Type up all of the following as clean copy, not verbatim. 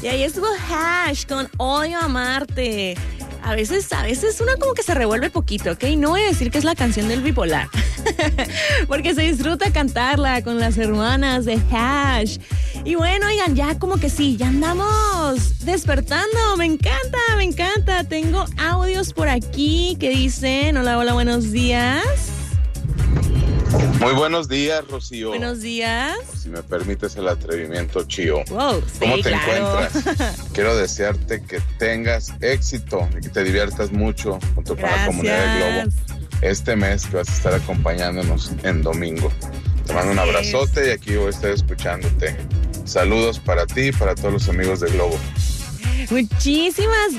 Y ahí estuvo Hash con Odio Amarte. A veces una como que se revuelve poquito, ¿ok? No voy a decir que es la canción del bipolar, porque se disfruta cantarla con las hermanas de Hash. Y bueno, oigan, ya como que sí, ya andamos despertando. Me encanta. Tengo audios por aquí que dicen, hola, buenos días. Muy buenos días, Rocío. Buenos días. Si me permites el atrevimiento, Chío. Wow, sí, ¿Cómo te claro. encuentras? Quiero desearte que tengas éxito y que te diviertas mucho junto con la comunidad de Globo este mes que vas a estar acompañándonos en domingo. Te mando un abrazote y aquí voy a estar escuchándote. Saludos para ti y para todos los amigos de Globo. Muchísimas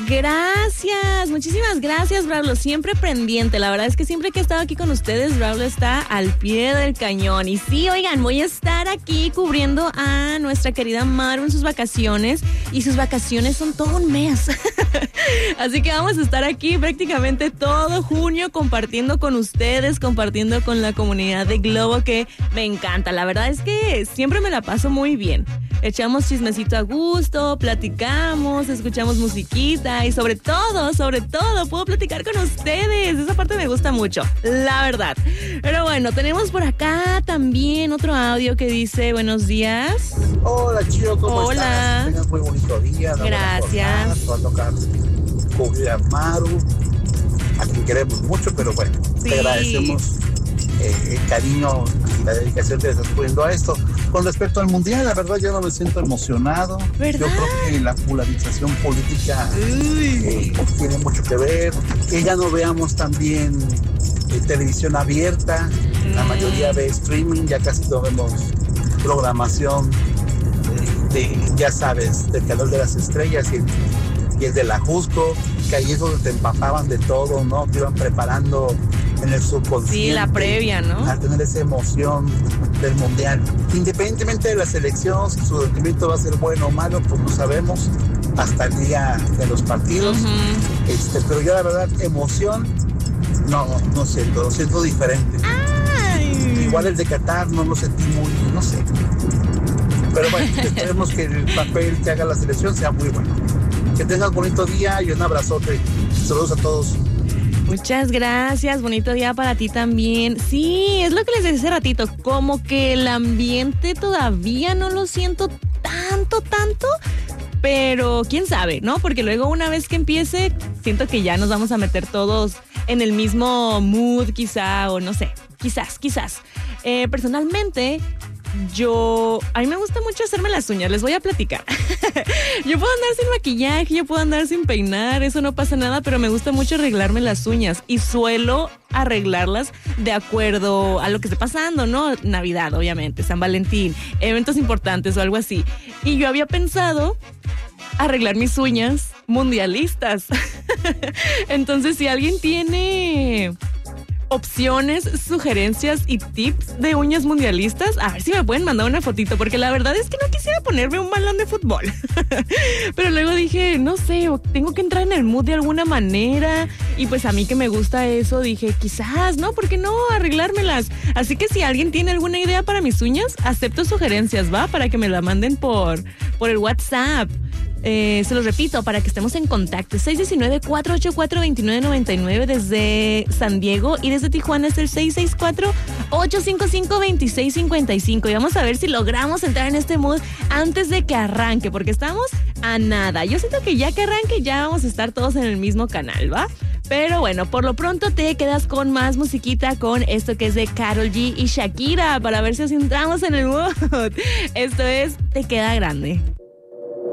gracias, Braulio, siempre pendiente. La verdad es que siempre que he estado aquí con ustedes, Braulio está al pie del cañón. Y sí, oigan, voy a estar aquí cubriendo a nuestra querida Maru en sus vacaciones, y sus vacaciones son todo un mes. Así que vamos a estar aquí prácticamente todo junio compartiendo con ustedes, compartiendo con la comunidad de Globo, que me encanta. La verdad es que siempre me la paso muy bien. Echamos chismecito a gusto, platicamos, escuchamos musiquita y sobre todo, puedo platicar con ustedes. Esa parte me gusta mucho, la verdad. Pero bueno, tenemos por acá también otro audio que dice, buenos días. Hola, Chío, ¿cómo estás? Tengas muy bonito día. Gracias. Va a tocar cubrir a Maru, a quien queremos mucho, pero bueno, sí. Te agradecemos el cariño y la dedicación que estás poniendo a esto. Con respecto al mundial, la verdad yo no me siento emocionado. ¿Verdad? Yo creo que la polarización política tiene mucho que ver. Que ya no veamos también televisión abierta. La mayoría ve streaming, ya casi no vemos programación ya sabes, del canal de las estrellas y el de la Jusco, que ahí es donde te empapaban de todo, ¿no? Te iban preparando en el subconsciente. Sí, la previa, ¿no? A tener esa emoción del mundial. Independientemente de la selección, si su rendimiento va a ser bueno o malo, pues no sabemos hasta el día de los partidos. Pero yo la verdad, emoción, no siento, lo siento diferente. ¡Ay! Igual el de Qatar no lo sentí muy, no sé. Pero bueno, esperemos que el papel que haga la selección sea muy bueno. Que tengan un bonito día y un abrazote. Saludos a todos. Muchas gracias, bonito día para ti también. Sí, es lo que les decía hace ratito, como que el ambiente todavía no lo siento tanto, pero quién sabe, ¿no? Porque luego una vez que empiece, siento que ya nos vamos a meter todos en el mismo mood quizá, o no sé, quizás. Personalmente, a mí me gusta mucho hacerme las uñas, les voy a platicar. Yo puedo andar sin maquillaje, yo puedo andar sin peinar, eso no pasa nada, pero me gusta mucho arreglarme las uñas y suelo arreglarlas de acuerdo a lo que esté pasando, ¿no? Navidad, obviamente, San Valentín, eventos importantes o algo así. Y yo había pensado arreglar mis uñas mundialistas. Entonces, si alguien tiene opciones, sugerencias y tips de uñas mundialistas, a ver si me pueden mandar una fotito, porque la verdad es que no quisiera ponerme un balón de fútbol. Pero luego dije, no sé, tengo que entrar en el mood de alguna manera, y pues a mí que me gusta eso, dije, quizás, ¿no? ¿Por qué no arreglármelas? Así que si alguien tiene alguna idea para mis uñas, acepto sugerencias, ¿va? Para que me la manden por el WhatsApp. Se los repito, para que estemos en contacto. 619-484-2999 desde San Diego, y desde Tijuana es el 664-855-2655. Y vamos a ver si logramos entrar en este mood antes de que arranque, porque estamos a nada. Yo siento que ya que arranque ya vamos a estar todos en el mismo canal, ¿va? Pero bueno, por lo pronto te quedas con más musiquita, con esto que es de Karol G y Shakira, para ver si así entramos en el mood. Esto es Te Queda Grande.